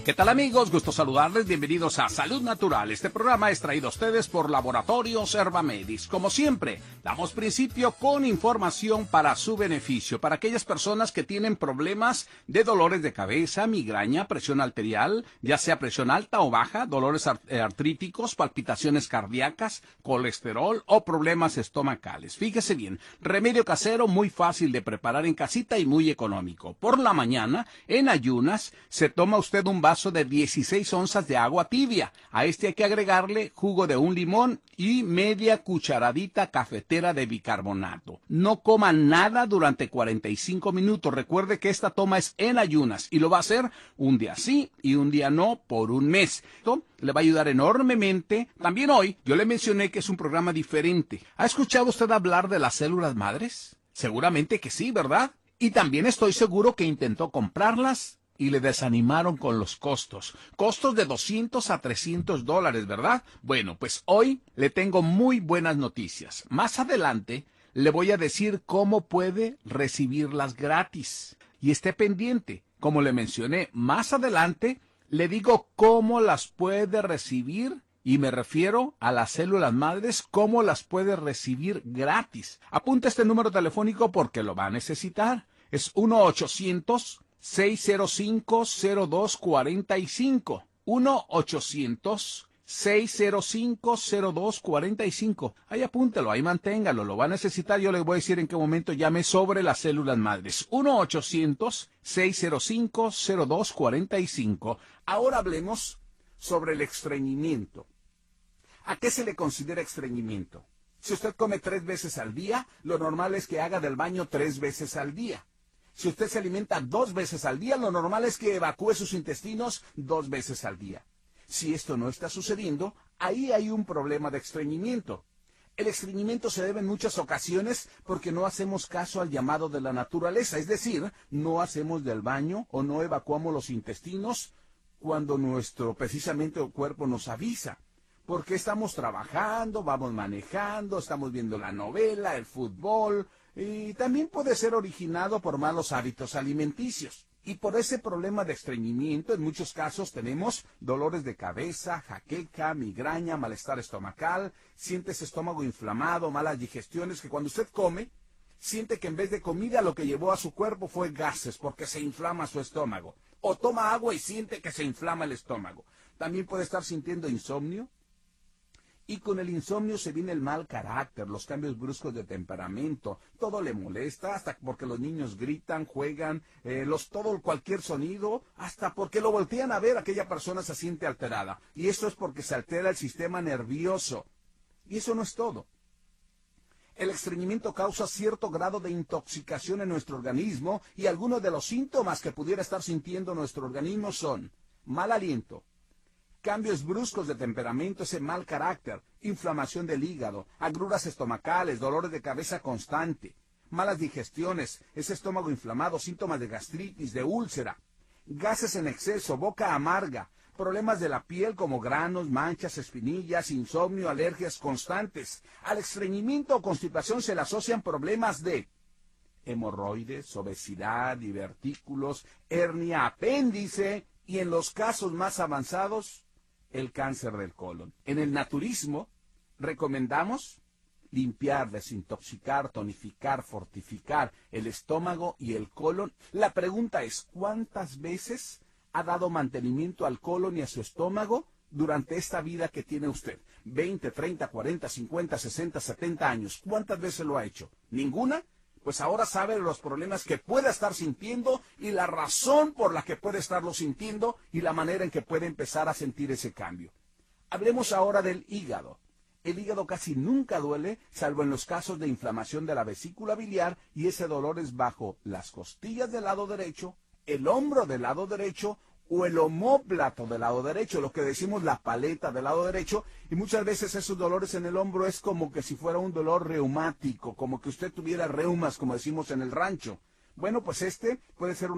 ¿Qué tal amigos? Gusto saludarles, bienvenidos a Salud Natural. Este programa es traído a ustedes por Laboratorios Herbamedis. Como siempre, damos principio con información para su beneficio, para aquellas personas que tienen problemas de dolores de cabeza, migraña, presión arterial, ya sea presión alta o baja, dolores artríticos, palpitaciones cardíacas, colesterol o problemas estomacales. Fíjese bien, remedio casero muy fácil de preparar en casita y muy económico. Por la mañana, en ayunas, se toma usted un vaso de 16 onzas de agua tibia. A este hay que agregarle jugo de un limón y media cucharadita cafetera de bicarbonato. No coma nada durante 45 minutos. Recuerde que esta toma es en ayunas y lo va a hacer un día sí y un día no por un mes. Esto le va a ayudar enormemente. También hoy yo le mencioné que es un programa diferente. ¿Ha escuchado usted hablar de las células madres? Seguramente que sí, ¿verdad? Y también estoy seguro que intentó comprarlas y le desanimaron con los costos. Costos de $200 a $300, ¿verdad? Bueno, pues hoy le tengo muy buenas noticias. Más adelante le voy a decir cómo puede recibirlas gratis. Y esté pendiente. Como le mencioné, más adelante le digo cómo las puede recibir. Y me refiero a las células madres, cómo las puede recibir gratis. Apunta este número telefónico porque lo va a necesitar. Es 1-800-605-0245. 1-800-605-0245. Ahí apúntelo, ahí manténgalo, lo va a necesitar. Yo le voy a decir en qué momento llame sobre las células madres. 1-800-605-0245. Ahora hablemos sobre el estreñimiento. ¿A qué se le considera estreñimiento? Si usted come 3 veces al día, lo normal es que haga del baño 3 veces al día. Si usted se alimenta 2 veces al día, lo normal es que evacúe sus intestinos 2 veces al día. Si esto no está sucediendo, ahí hay un problema de estreñimiento. El estreñimiento se debe en muchas ocasiones porque no hacemos caso al llamado de la naturaleza, es decir, no hacemos del baño o no evacuamos los intestinos cuando precisamente el cuerpo nos avisa. Porque estamos trabajando, vamos manejando, estamos viendo la novela, el fútbol, y también puede ser originado por malos hábitos alimenticios. Y por ese problema de estreñimiento, en muchos casos tenemos dolores de cabeza, jaqueca, migraña, malestar estomacal, siente ese estómago inflamado, malas digestiones, que cuando usted come, siente que en vez de comida lo que llevó a su cuerpo fue gases, porque se inflama su estómago. O toma agua y siente que se inflama el estómago. También puede estar sintiendo insomnio. Y con el insomnio se viene el mal carácter, los cambios bruscos de temperamento, todo le molesta, hasta porque los niños gritan, juegan, cualquier sonido, hasta porque lo voltean a ver, aquella persona se siente alterada. Y eso es porque se altera el sistema nervioso. Y eso no es todo. El estreñimiento causa cierto grado de intoxicación en nuestro organismo y algunos de los síntomas que pudiera estar sintiendo nuestro organismo son mal aliento, cambios bruscos de temperamento, ese mal carácter, inflamación del hígado, agruras estomacales, dolores de cabeza constante, malas digestiones, ese estómago inflamado, síntomas de gastritis, de úlcera, gases en exceso, boca amarga, problemas de la piel como granos, manchas, espinillas, insomnio, alergias constantes. Al estreñimiento o constipación se le asocian problemas de hemorroides, obesidad, divertículos, hernia, apéndice y en los casos más avanzados, el cáncer del colon. En el naturismo recomendamos limpiar, desintoxicar, tonificar, fortificar el estómago y el colon. La pregunta es, ¿cuántas veces ha dado mantenimiento al colon y a su estómago durante esta vida que tiene usted? 20, 30, 40, 50, 60, 70 años. ¿Cuántas veces lo ha hecho? ¿Ninguna? Pues ahora sabe los problemas que puede estar sintiendo y la razón por la que puede estarlo sintiendo y la manera en que puede empezar a sentir ese cambio. Hablemos ahora del hígado. El hígado casi nunca duele, salvo en los casos de inflamación de la vesícula biliar, y ese dolor es bajo las costillas del lado derecho, el hombro del lado derecho o el omóplato del lado derecho, lo que decimos la paleta del lado derecho, y muchas veces esos dolores en el hombro es como que si fuera un dolor reumático, como que usted tuviera reumas, como decimos en el rancho. Bueno, pues este puede ser